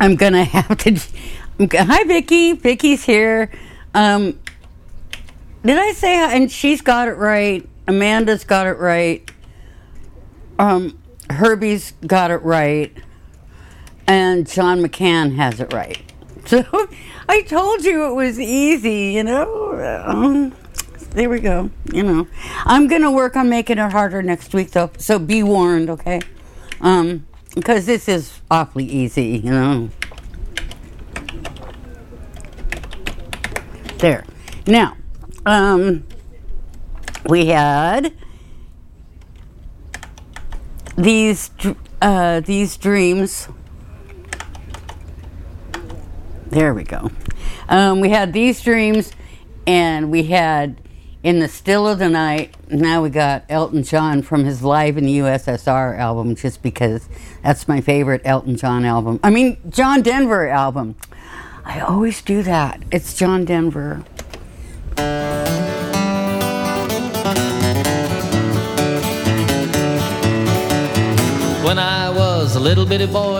I'm gonna have to. Hi, Vicky. Vicky's here. Did I say? And she's got it right. Amanda's got it right. Herbie's got it right, and John McCann has it right. So I told you it was easy. There we go. I'm gonna work on making it harder next week, though. So be warned, okay? Because this is awfully easy, There. Now, we had these dreams. There we go. We had these dreams, and we had In the Still of the Night. Now we got Elton John from his Live in the USSR album, just because that's my favorite Elton John album. I mean, John Denver album. I always do that. It's John Denver. When I was a little bitty boy,